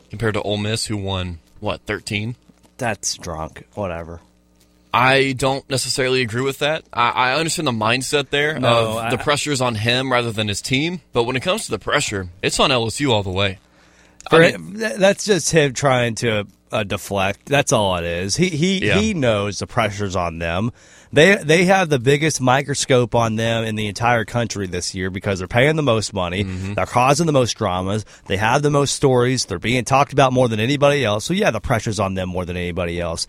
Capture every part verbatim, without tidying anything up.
compared to Ole Miss, who won, what, thirteen? That's drunk. Whatever. I don't necessarily agree with that. I, I understand the mindset there No, of I, the pressure's on him rather than his team, but when it comes to the pressure, it's on L S U all the way. For I him, that's just him trying to uh, deflect. That's all it is. He he Yeah. he knows the pressure's on them. They they have the biggest microscope on them in the entire country this year because they're paying the most money. Mm-hmm. They're causing the most dramas. They have the most stories. They're being talked about more than anybody else. So yeah, the pressure's on them more than anybody else.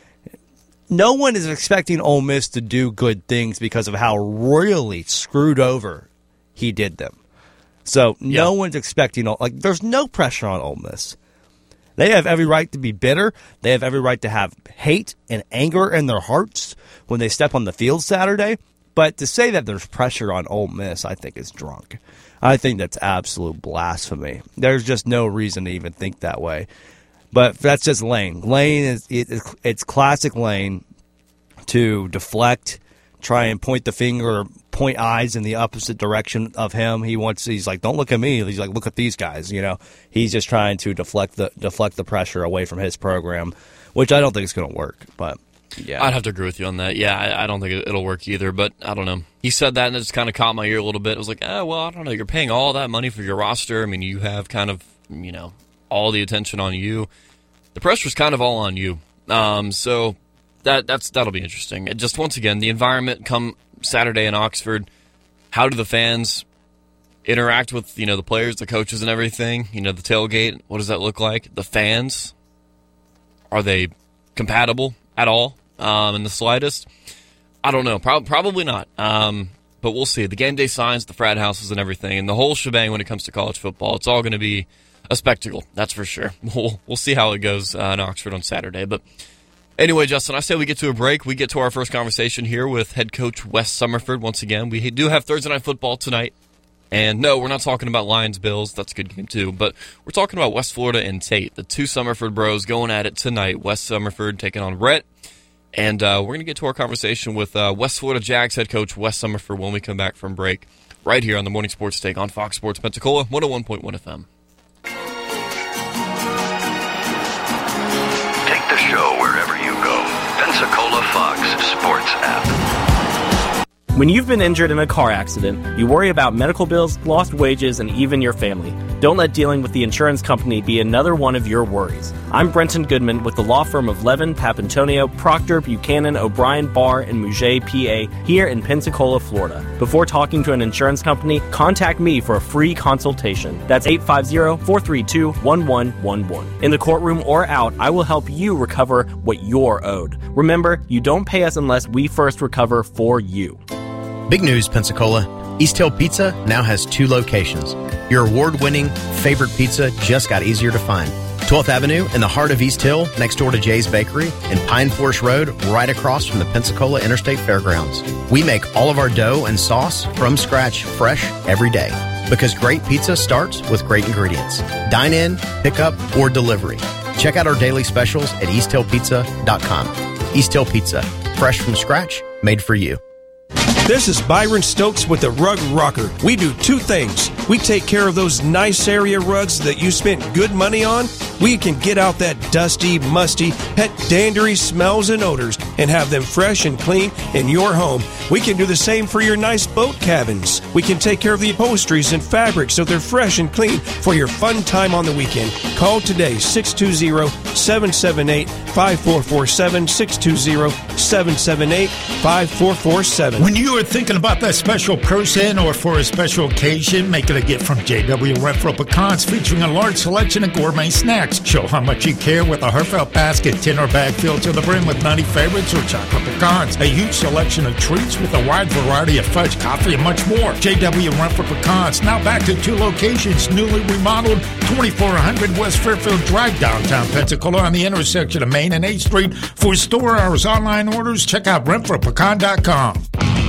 No one is expecting Ole Miss to do good things because of how royally screwed over he did them. So no Yeah. one's expecting, like, there's no pressure on Ole Miss. They have every right to be bitter. They have every right to have hate and anger in their hearts when they step on the field Saturday. But to say that there's pressure on Ole Miss, I think is drunk. I think that's absolute blasphemy. There's just no reason to even think that way. But that's just Lane. Lane is it, it's classic Lane to deflect, try and point the finger or point eyes in the opposite direction of him. He wants he's like, don't look at me. He's like, look at these guys. You know, he's just trying to deflect the deflect the pressure away from his program, which I don't think is going to work. But yeah, I'd have to agree with you on that. Yeah, I, I don't think it, it'll work either. But I don't know. He said that and it just kind of caught my ear a little bit. It was like, oh well, I don't know. You're paying all that money for your roster. I mean, you have kind of you know all the attention on you. The pressure's kind of all on you. Um, so that that's that'll be interesting. It just once again, the environment come Saturday in Oxford. How do the fans interact with you know the players, the coaches, and everything? You know the tailgate. What does that look like? The fans, are they compatible at all um, in the slightest? I don't know. Pro- probably not. Um, but we'll see. The game day signs, the frat houses, and everything, and the whole shebang when it comes to college football. It's all going to be a spectacle, that's for sure. We'll we'll see how it goes uh, in Oxford on Saturday. But anyway, Justin, I say we get to a break. We get to our first conversation here with head coach Wes Summerford once again. We do have Thursday Night Football tonight. And no, we're not talking about Lions-Bills. That's a good game too. But we're talking about West Florida and Tate, the two Summerford bros going at it tonight. Wes Summerford taking on Rhett. And uh, we're going to get to our conversation with uh, West Florida Jags head coach Wes Summerford when we come back from break right here on the Morning Sports Take on Fox Sports Pensacola, one oh one point one F M. The show wherever you go. Pensacola Fox Sports app. When you've been injured in a car accident, you worry about medical bills, lost wages, and even your family. Don't let dealing with the insurance company be another one of your worries. I'm Brenton Goodman with the law firm of Levin, Papantonio, Proctor, Buchanan, O'Brien, Barr, and Mouget, P A, here in Pensacola, Florida. Before talking to an insurance company, contact me for a free consultation. That's eight five zero, four three two, one one one one. In the courtroom or out, I will help you recover what you're owed. Remember, you don't pay us unless we first recover for you. Big news, Pensacola. East Hill Pizza now has two locations. Your award-winning favorite pizza just got easier to find. twelfth Avenue in the heart of East Hill, next door to Jay's Bakery, and Pine Forest Road, right across from the Pensacola Interstate Fairgrounds. We make all of our dough and sauce from scratch, fresh, every day. Because great pizza starts with great ingredients. Dine in, pick up, or delivery. Check out our daily specials at east hill pizza dot com. East Hill Pizza, fresh from scratch, made for you. This is Byron Stokes with the Rug Rocker. We do two things. We take care of those nice area rugs that you spent good money on. We can get out that dusty, musty, pet dandery smells and odors and have them fresh and clean in your home. We can do the same for your nice boat cabins. We can take care of the upholsteries and fabrics so they're fresh and clean for your fun time on the weekend. Call today, six two zero, seven seven eight, five four four seven, six two zero, seven seven eight, five four four seven. When you are thinking about that special person or for a special occasion, make it a gift from J W Renfro Pecans, featuring a large selection of gourmet snacks. Show how much you care with a heartfelt basket, tin or bag filled to the brim with nutty favorites or chocolate pecans. A huge selection of treats with a wide variety of fudge, coffee, and much more. J W Renfro Pecans, now back to two locations, newly remodeled, twenty-four hundred West Fairfield Drive, downtown Pensacola, on the intersection of Main and eighth Street. For store hours, online orders, check out renfro pecan dot com.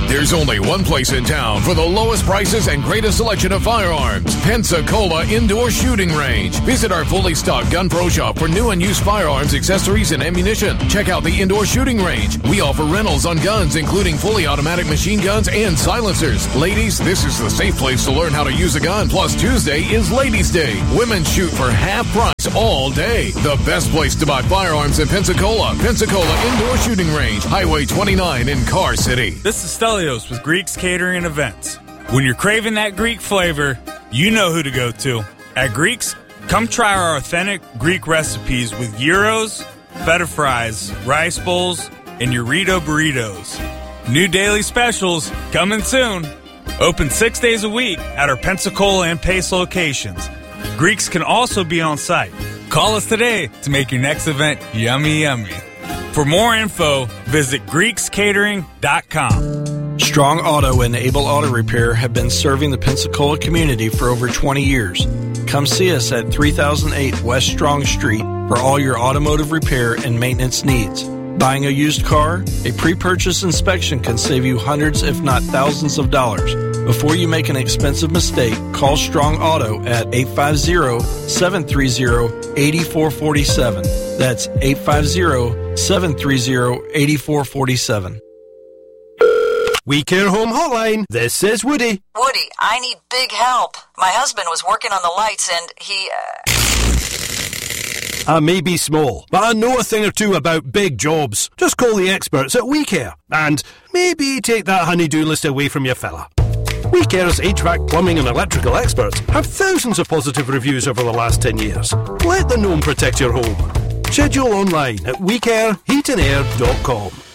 There's only one place in town for the lowest prices and greatest selection of firearms. Pensacola Indoor Shooting Range. Visit our fully stocked Gun Pro Shop for new and used firearms, accessories, and ammunition. Check out the Indoor Shooting Range. We offer rentals on guns, including fully automatic machine guns and silencers. Ladies, this is the safe place to learn how to use a gun. Plus, Tuesday is Ladies' Day. Women shoot for half price all day. The best place to buy firearms in Pensacola. Pensacola Indoor Shooting Range. Highway twenty-nine in Car City. This is Stelios with Greeks Catering and Events. When you're craving that Greek flavor, you know who to go to. At Greeks, come try our authentic Greek recipes with gyros, feta fries, rice bowls, and Eurito burritos. New daily specials coming soon. Open six days a week at our Pensacola and Pace locations. Greeks can also be on site. Call us today to make your next event yummy, yummy. For more info, visit greeks catering dot com. Strong Auto and Able Auto Repair have been serving the Pensacola community for over twenty years. Come see us at three thousand eight West Strong Street for all your automotive repair and maintenance needs. Buying a used car? A pre-purchase inspection can save you hundreds if not thousands of dollars. Before you make an expensive mistake, call Strong Auto at eight five zero, seven three zero, eight four four seven. That's eight five zero, seven three zero, eight four four seven. We Care Home Hotline. This is Woody. Woody, I need big help. My husband was working on the lights and he... Uh... I may be small, but I know a thing or two about big jobs. Just call the experts at We Care. And maybe take that honey-do list away from your fella. We Care's H V A C, plumbing and electrical experts have thousands of positive reviews over the last ten years. Let the gnome protect your home. Schedule online at we care heat and air dot com.